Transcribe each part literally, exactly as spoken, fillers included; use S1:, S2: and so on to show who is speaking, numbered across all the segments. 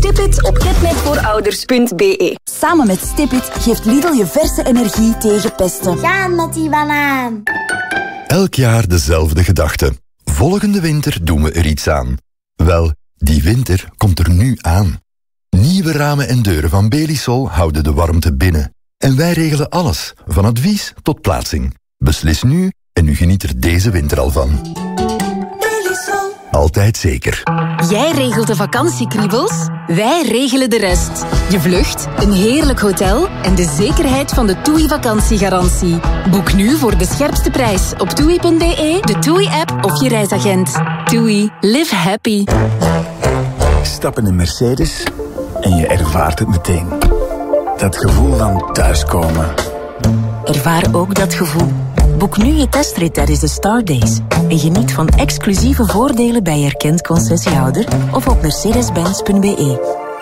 S1: Stipit op getnetvoorouders punt b e.
S2: Samen met Stipit geeft Lidl je verse energie tegen pesten.
S3: Gaan met die banaan.
S4: Elk jaar dezelfde gedachte. Volgende winter doen we er iets aan. Wel, die winter komt er nu aan. Nieuwe ramen en deuren van Belisol houden de warmte binnen. En wij regelen alles, van advies tot plaatsing. Beslis nu en u geniet er deze winter al van. Belisol. Altijd zeker.
S5: Jij regelt de vakantiekriebels, wij regelen de rest. Je vlucht, een heerlijk hotel en de zekerheid van de TUI vakantiegarantie. Boek nu voor de scherpste prijs op toei punt b e, de TUI-app of je reisagent. TUI, live happy.
S6: Stap in een Mercedes en je ervaart het meteen. Dat gevoel van thuiskomen.
S5: Ervaar ook dat gevoel. Boek nu je testrit tijdens de Star Days en geniet van exclusieve voordelen bij erkend concessiehouder of op mercedes benz punt b e.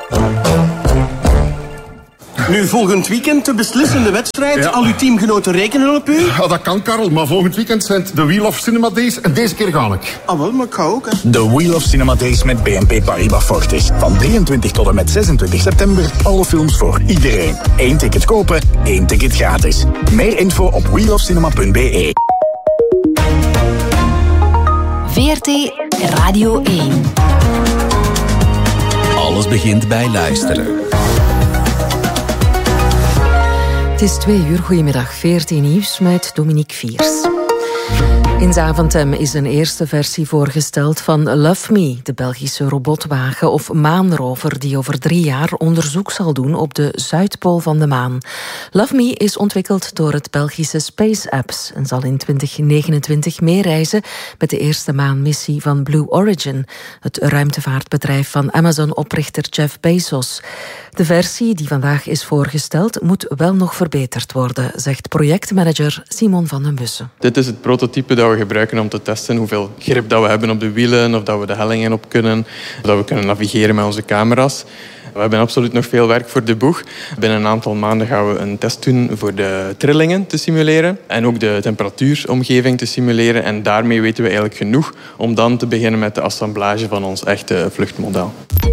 S7: Nu, volgend weekend de beslissende wedstrijd. Ja. Al uw teamgenoten rekenen op u?
S8: Ja, dat kan, Karel. Maar volgend weekend zijn het de Wheel of Cinema Days en deze keer ga ik.
S7: Ah, wel, maar ik ga ook, hè.
S6: De Wheel of Cinema Days met B N P Paribas Fortis. Van drieëntwintig tot en met zesentwintig september. Alle films voor iedereen. Eén ticket kopen, één ticket gratis. Meer info op wheel of cinema punt b e.
S5: V R T Radio één.
S9: Alles begint bij luisteren.
S10: Het is twee uur, goedemiddag, V R T Nieuws met Dominique Viers. In Zaventem is een eerste versie voorgesteld van Love Me, de Belgische robotwagen of maanrover die over drie jaar onderzoek zal doen op de Zuidpool van de maan. Love Me is ontwikkeld door het Belgische Space Apps en zal in twintig negenentwintig meereizen met de eerste maanmissie van Blue Origin, het ruimtevaartbedrijf van Amazon-oprichter Jeff Bezos. De versie die vandaag is voorgesteld moet wel nog verbeterd worden, zegt projectmanager Simon van den Bussen.
S11: Dit is het prototype dat we gebruiken om te testen hoeveel grip dat we hebben op de wielen, of dat we de hellingen op kunnen, of dat we kunnen navigeren met onze camera's. We hebben absoluut nog veel werk voor de boeg. Binnen een aantal maanden gaan we een test doen voor de trillingen te simuleren en ook de temperatuuromgeving te simuleren. En daarmee weten we eigenlijk genoeg om dan te beginnen met de assemblage van ons echte vluchtmodel.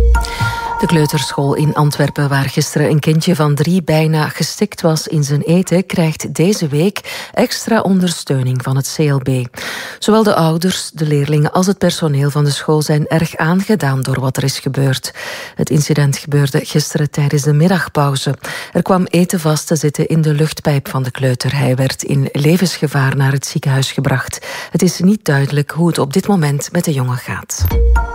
S10: De kleuterschool in Antwerpen, waar gisteren een kindje van drie bijna gestikt was in zijn eten, krijgt deze week extra ondersteuning van het C L B. Zowel de ouders, de leerlingen als het personeel van de school zijn erg aangedaan door wat er is gebeurd. Het incident gebeurde gisteren tijdens de middagpauze. Er kwam eten vast te zitten in de luchtpijp van de kleuter. Hij werd in levensgevaar naar het ziekenhuis gebracht. Het is niet duidelijk hoe het op dit moment met de jongen gaat.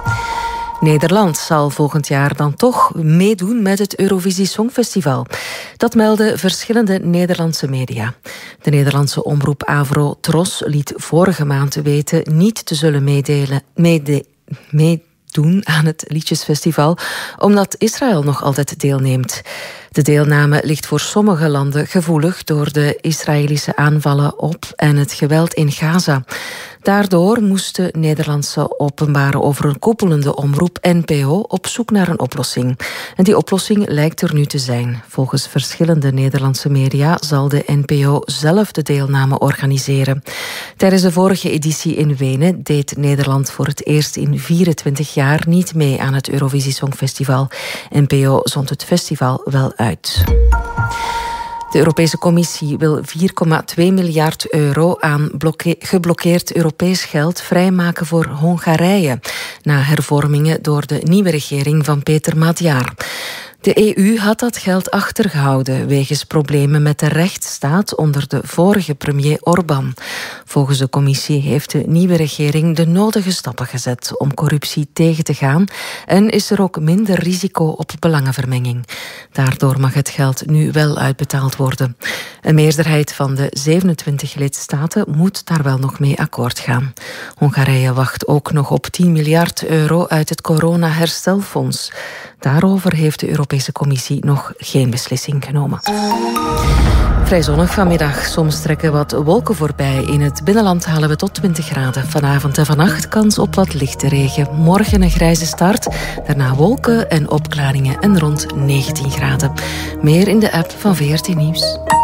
S10: Nederland zal volgend jaar dan toch meedoen met het Eurovisie Songfestival. Dat melden verschillende Nederlandse media. De Nederlandse omroep Avro Tros liet vorige maand weten niet te zullen meedelen, mede, meedoen aan het Liedjesfestival, omdat Israël nog altijd deelneemt. De deelname ligt voor sommige landen gevoelig door de Israëlische aanvallen op en het geweld in Gaza. Daardoor moest de Nederlandse openbare overkoepelende omroep N P O op zoek naar een oplossing. En die oplossing lijkt er nu te zijn. Volgens verschillende Nederlandse media zal de N P O zelf de deelname organiseren. Tijdens de vorige editie in Wenen deed Nederland voor het eerst in vierentwintig jaar niet mee aan het Eurovisie Songfestival. N P O zond het festival wel uit. De Europese Commissie wil vier komma twee miljard euro aan blokke- geblokkeerd Europees geld vrijmaken voor Hongarije, na hervormingen door de nieuwe regering van Peter Magyar. De E U had dat geld achtergehouden wegens problemen met de rechtsstaat onder de vorige premier Orbán. Volgens de commissie heeft de nieuwe regering de nodige stappen gezet om corruptie tegen te gaan en is er ook minder risico op belangenvermenging. Daardoor mag het geld nu wel uitbetaald worden. Een meerderheid van de zevenentwintig lidstaten moet daar wel nog mee akkoord gaan. Hongarije wacht ook nog op tien miljard euro uit het corona-herstelfonds. Daarover heeft de Europese Commissie nog geen beslissing genomen. Vrij zonnig vanmiddag. Soms trekken wat wolken voorbij. In het binnenland halen we tot twintig graden. Vanavond en vannacht kans op wat lichte regen. Morgen een grijze start. Daarna wolken en opklaringen en rond negentien graden. Meer in de app van V R T Nieuws.